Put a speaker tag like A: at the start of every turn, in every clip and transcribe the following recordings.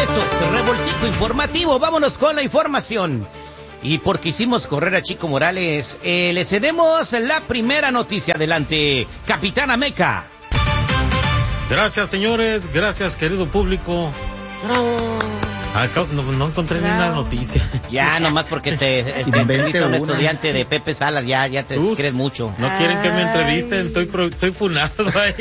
A: Esto es Revoltijo Informativo. Vámonos con la información. Y porque hicimos correr a Chico Morales, le cedemos la primera noticia. Adelante, Capitán Ameca.
B: Gracias, señores. Gracias, querido público.
A: Bravo.
B: No encontré ni una noticia.
A: Ya, nomás porque te entrevista un estudiante de Pepe Salas, ya te crees mucho.
B: No quieren que me entrevisten, estoy funado ahí.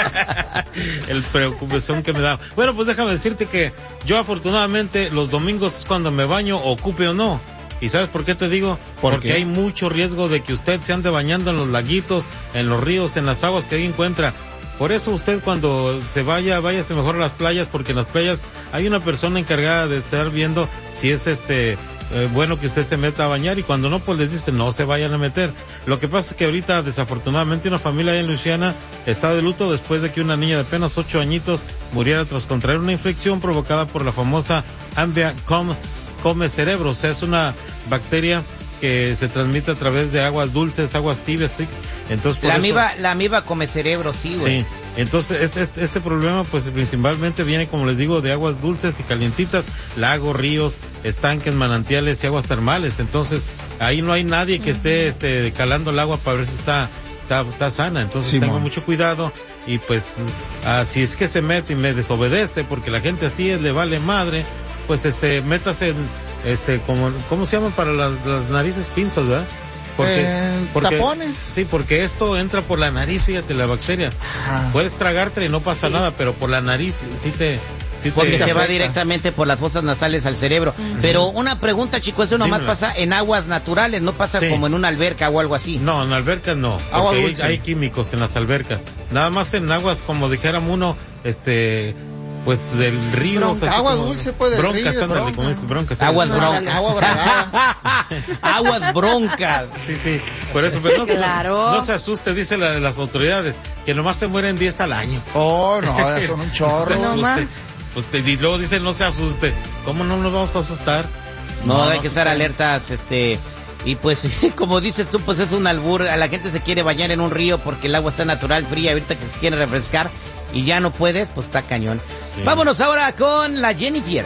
B: El preocupación que me da. Bueno, pues déjame decirte que yo afortunadamente los domingos es cuando me baño, ocupe o no. ¿Y sabes por qué te digo? Porque hay mucho riesgo de que usted se ande bañando en los laguitos, en los ríos, en las aguas que ahí encuentra. Por eso usted cuando se váyase mejor a las playas, porque en las playas hay una persona encargada de estar viendo si es bueno que usted se meta a bañar, y cuando no, pues les dice no se vayan a meter. Lo que pasa es que ahorita desafortunadamente una familia en Luisiana está de luto después de que una niña de apenas 8 añitos muriera tras contraer una infección provocada por la famosa Ambia come cerebros. O sea, es una bacteria que se transmite a través de aguas dulces, aguas tibias, ¿sí? Entonces,
A: la amiba come cerebro, sí, güey.
B: Sí, entonces este problema pues principalmente viene, como les digo, de aguas dulces y calientitas, lagos, ríos, estanques, manantiales y aguas termales. Entonces, ahí no hay nadie que esté calando el agua para ver si está sana. Entonces, tengo mucho cuidado. Y pues, si es que se mete y me desobedece, porque la gente así le vale madre, pues métase en, ¿cómo se llaman para las narices? Pinzas, ¿verdad? Porque
C: tapones.
B: Sí, porque esto entra por la nariz, fíjate, la bacteria. Puedes tragarte y no pasa nada, pero por la nariz
A: porque se va directamente por las fosas nasales al cerebro. Pero una pregunta, chico, eso nomás pasa en aguas naturales, no pasa como en una alberca o algo así.
B: No, en albercas no, porque hay químicos en las albercas. Nada más en aguas, como dijéramos uno, pues del río.
C: Agua dulce, pues, del
B: broncas,
C: río.
B: Ándale, como dices, broncas.
A: Aguas broncas.
C: Agua bragada.
A: Aguas broncas.
B: Sí. Por eso, pero
D: claro.
B: No se asuste, dice las autoridades, que nomás se mueren 10 al año.
C: Oh, no, son un chorro.
B: No se asuste. Pues, y luego dicen, no se asuste. ¿Cómo no nos vamos a asustar?
A: No, hay que estar alertas, y pues, como dices tú, pues es un albur. A la gente se quiere bañar en un río porque el agua está natural, fría, ahorita que se quiere refrescar y ya no puedes, pues está cañón. Sí. Vámonos ahora con la Jennifer.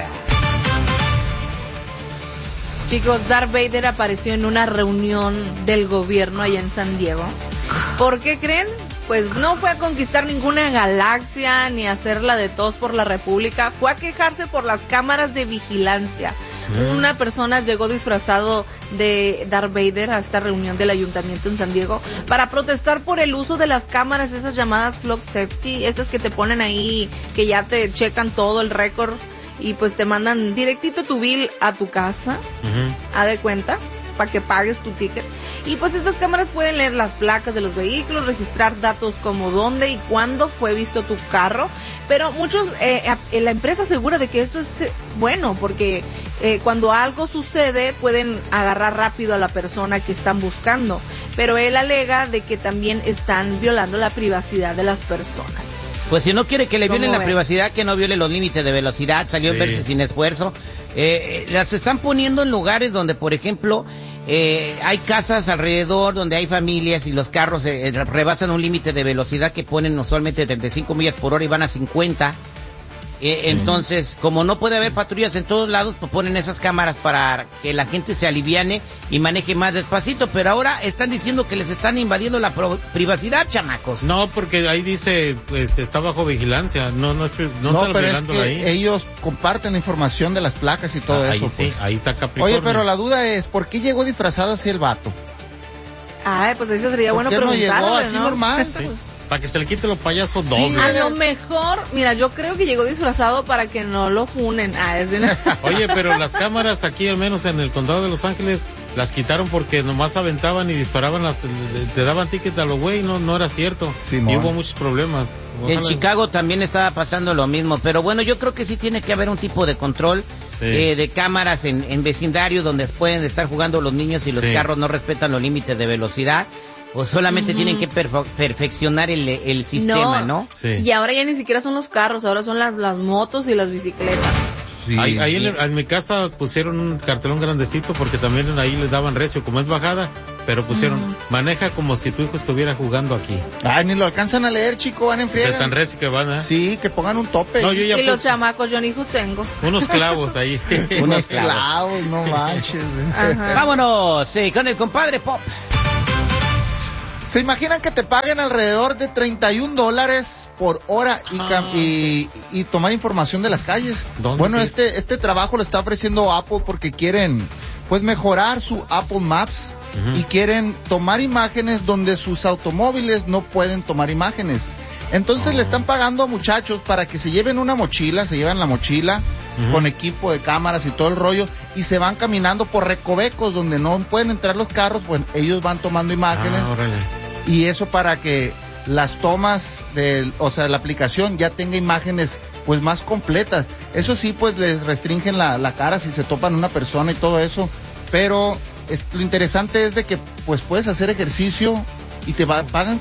D: Chicos, Darth Vader apareció en una reunión del gobierno allá en San Diego. ¿Por qué creen? Pues no fue a conquistar ninguna galaxia ni a hacerla de tos por la República, fue a quejarse por las cámaras de vigilancia. Una persona llegó disfrazado de Darth Vader a esta reunión del ayuntamiento en San Diego para protestar por el uso de las cámaras, esas llamadas Clock Safety, esas que te ponen ahí, que ya te checan todo el récord y pues te mandan directito tu bill a tu casa, ¿a de cuenta? Para que pagues tu ticket. Y pues estas cámaras pueden leer las placas de los vehículos, registrar datos como dónde y cuándo fue visto tu carro, pero muchos, la empresa asegura de que esto es bueno, porque cuando algo sucede pueden agarrar rápido a la persona que están buscando, pero él alega de que también están violando la privacidad de las personas.
A: Pues si no quiere que le violen la privacidad, que no viole los límites de velocidad, salió en verse sin esfuerzo. Las están poniendo en lugares donde, por ejemplo, hay casas alrededor donde hay familias y los carros rebasan un límite de velocidad que ponen usualmente 35 millas por hora y van a 50. Entonces, como no puede haber patrullas en todos lados, pues ponen esas cámaras para que la gente se aliviane y maneje más despacito. Pero ahora están diciendo que les están invadiendo la privacidad, chamacos.
B: No, porque ahí dice, pues, está bajo vigilancia. No,
C: pero es que ahí ellos comparten la información de las placas y todo
B: ahí
C: eso.
B: Sí,
C: pues.
B: Ahí está Capricornio.
C: Oye, pero la duda es, ¿por qué llegó disfrazado así el vato?
D: Ay, pues eso sería bueno preguntarle,
C: ¿por qué no llegó así normal?
B: Sí. Para que se le quite los payasos
D: dobles. A lo mejor, mira, yo creo que llegó disfrazado para que no lo funen.
B: Oye, pero las cámaras aquí, al menos en el condado de Los Ángeles, las quitaron porque nomás aventaban y disparaban, te daban ticket a lo güey, no era cierto. Y hubo muchos problemas.
A: Ojalá. En Chicago también estaba pasando lo mismo, pero bueno, yo creo que sí tiene que haber un tipo de control. De cámaras en vecindarios donde pueden estar jugando los niños y los carros no respetan los límites de velocidad. O solamente tienen que perfeccionar el sistema, ¿no?
D: Sí. Y ahora ya ni siquiera son los carros, ahora son las motos y las bicicletas.
B: Sí. Ahí en mi casa pusieron un cartelón grandecito porque también ahí les daban recio, como es bajada, pero pusieron, maneja como si tu hijo estuviera jugando aquí.
C: Ay, ni lo alcanzan a leer, chico, van en friega.
B: De tan recio que van, ¿eh?
C: Sí, que pongan un tope.
B: No,
D: y los chamacos, yo ni hijos tengo.
B: Unos clavos ahí.
C: Unos clavos, no manches.
A: Vámonos, con el compadre Pop.
C: ¿Se imaginan que te paguen alrededor de $31 por hora y tomar información de las calles? Bueno, este trabajo lo está ofreciendo Apple porque quieren pues mejorar su Apple Maps y quieren tomar imágenes donde sus automóviles no pueden tomar imágenes. Entonces le están pagando a muchachos para que se lleven una mochila, se llevan la mochila con equipo de cámaras y todo el rollo y se van caminando por recovecos donde no pueden entrar los carros, pues ellos van tomando imágenes y eso para que las tomas la aplicación ya tenga imágenes pues más completas. Eso sí, pues les restringen la cara si se topan una persona y todo eso, pero lo interesante es de que pues puedes hacer ejercicio y te pagan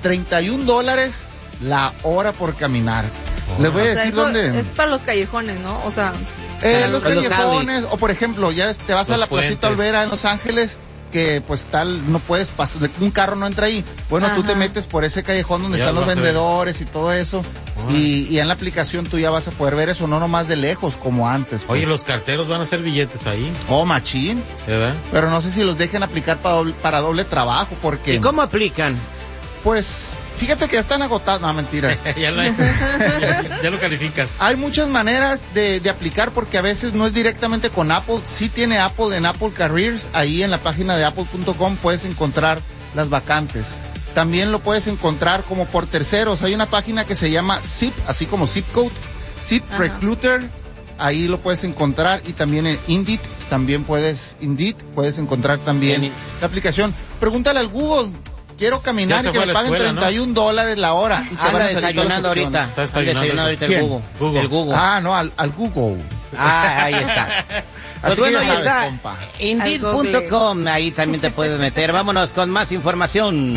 C: $31 la hora por caminar. Les voy a decir dónde.
D: Es para los callejones, ¿no? O sea,
C: los callejones, o por ejemplo, ya te vas a la Placita Olvera en Los Ángeles, que pues no puedes pasar, un carro no entra ahí. Bueno, tú te metes por ese callejón donde están los vendedores y todo eso, y en la aplicación tú ya vas a poder ver eso, no nomás de lejos como antes. Pues.
B: Oye, los carteros van a hacer billetes ahí.
C: Oh, machín. ¿Verdad? Pero no sé si los dejen aplicar para doble trabajo, porque...
A: ¿Y cómo aplican?
C: Pues... Fíjate que ya están agotados. No, mentiras.
B: ya lo calificas.
C: Hay muchas maneras de aplicar porque a veces no es directamente con Apple. Sí tiene Apple en Apple Careers. Ahí en la página de apple.com puedes encontrar las vacantes. También lo puedes encontrar como por terceros. Hay una página que se llama Zip, así como Zip Code. Zip Recruiter. Ahí lo puedes encontrar. Y también en Indeed. Puedes encontrar también la aplicación. Pregúntale al Google. Quiero caminar y que me paguen $31 la hora. Y
A: anda desayunando ahorita. Está desayunando ahorita el Google. El Google.
C: No, al Google.
A: Ahí está. Pues bueno, ahí está. Indeed.com, ahí también te puedes meter. Vámonos con más información.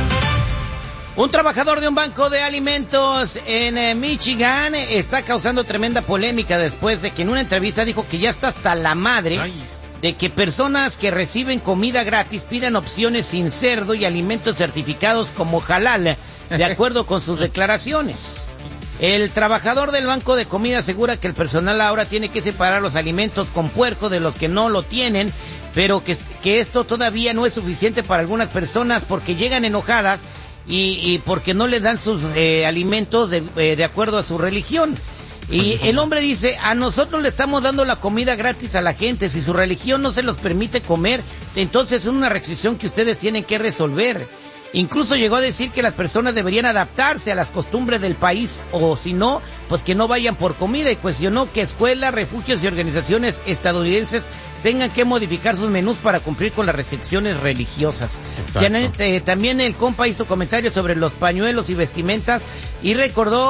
A: Un trabajador de un banco de alimentos en Michigan está causando tremenda polémica después de que en una entrevista dijo que ya está hasta la madre de que personas que reciben comida gratis pidan opciones sin cerdo y alimentos certificados como halal, de acuerdo con sus declaraciones. El trabajador del banco de comida asegura que el personal ahora tiene que separar los alimentos con puerco de los que no lo tienen, pero que esto todavía no es suficiente para algunas personas porque llegan enojadas y porque no les dan sus alimentos de acuerdo a su religión. Y el hombre dice, a nosotros le estamos dando la comida gratis a la gente, si su religión no se los permite comer, entonces es una restricción que ustedes tienen que resolver. Incluso llegó a decir que las personas deberían adaptarse a las costumbres del país, o si no, pues que no vayan por comida, y cuestionó que escuelas, refugios y organizaciones estadounidenses tengan que modificar sus menús para cumplir con las restricciones religiosas. También el compa hizo comentarios sobre los pañuelos y vestimentas y recordó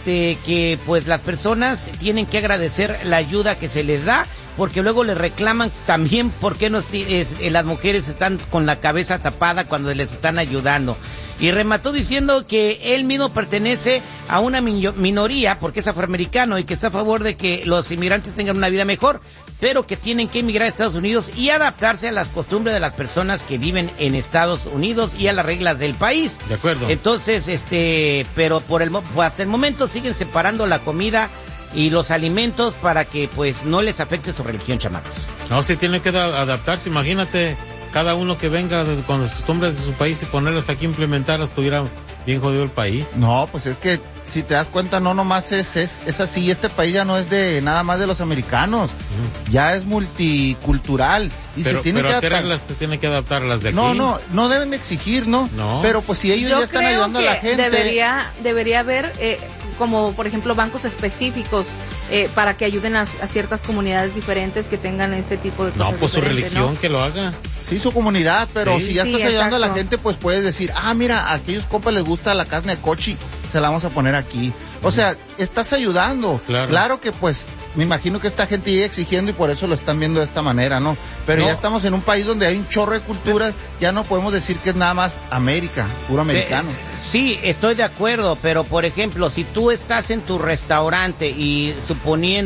A: que pues las personas tienen que agradecer la ayuda que se les da, porque luego le reclaman también por qué las mujeres están con la cabeza tapada cuando les están ayudando. Y remató diciendo que él mismo pertenece a una minoría porque es afroamericano y que está a favor de que los inmigrantes tengan una vida mejor, pero que tienen que emigrar a Estados Unidos y adaptarse a las costumbres de las personas que viven en Estados Unidos y a las reglas del país.
B: De acuerdo.
A: Entonces, pero hasta el momento siguen separando la comida y los alimentos para que pues no les afecte su religión, chamacos.
B: No, sí tienen que adaptarse, imagínate, cada uno que venga con las costumbres de su país y ponerlas aquí, implementarlas, estuviera bien jodido el país.
C: No, pues es que si te das cuenta, no nomás es así, este país ya no es de nada más de los americanos, ya es multicultural y
B: pero,
C: se tiene que adaptar.
B: Pero ¿qué tienen que adaptar las de aquí?
C: No deben de exigir, ¿no? Pero pues si ellos ya están ayudando a la gente.
D: Debería haber como por ejemplo bancos específicos para que ayuden a ciertas comunidades diferentes que tengan este tipo de cosas.
B: No, pues su religión, ¿no? Que lo haga.
C: Sí, su comunidad, pero si ya estás ayudando a la gente, pues puedes decir, mira, a aquellos compas les gusta la carne de cochi, se la vamos a poner aquí. O sea, estás ayudando. Claro que pues, me imagino que esta gente sigue exigiendo y por eso lo están viendo de esta manera, ¿no? Pero ya estamos en un país donde hay un chorro de culturas, ya no podemos decir que es nada más América, puro americano.
A: Sí, estoy de acuerdo, pero por ejemplo, si tú estás en tu restaurante y suponiendo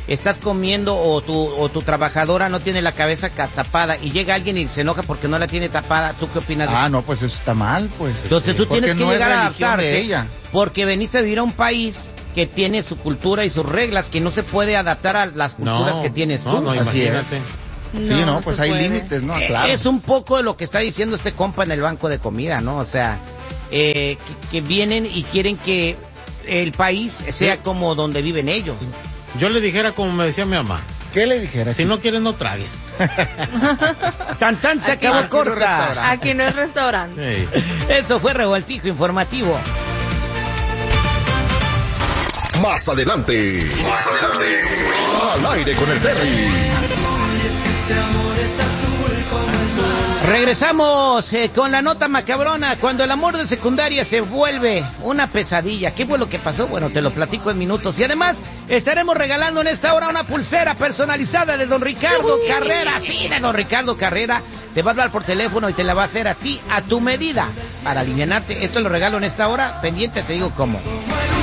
A: estás comiendo o tu trabajadora no tiene la cabeza tapada y llega alguien y se enoja porque no la tiene tapada, ¿tú qué opinas de eso?
C: No, pues eso está mal, pues.
A: Entonces tú tienes que llegar a adaptarte
C: de ella.
A: Porque venís a vivir a un país que tiene su cultura y sus reglas, que no se puede adaptar a las culturas que tienes tú.
B: No, imagínate.
C: Sí, pues hay límites, ¿no? Claro.
A: Es un poco de lo que está diciendo este compa en el banco de comida, ¿no? O sea, que vienen y quieren que el país sea como donde viven ellos.
B: Yo le dijera como me decía mi mamá.
C: ¿Qué le dijera?
B: Si no quieres, no tragues.
A: Tan se acabó corta.
D: Aquí no es restaurante.
B: Sí.
A: Eso fue Revoltijo Informativo.
E: Más adelante. Al aire con el Terry.
A: Regresamos con la nota macabrona. Cuando el amor de secundaria se vuelve una pesadilla. ¿Qué fue lo que pasó? Bueno, te lo platico en minutos. Y además estaremos regalando en esta hora una pulsera personalizada de Don Ricardo Carrera. Sí, de Don Ricardo Carrera. Te va a hablar por teléfono y te la va a hacer a ti, a tu medida, para alivianarte. Esto lo regalo en esta hora. Pendiente, te digo cómo.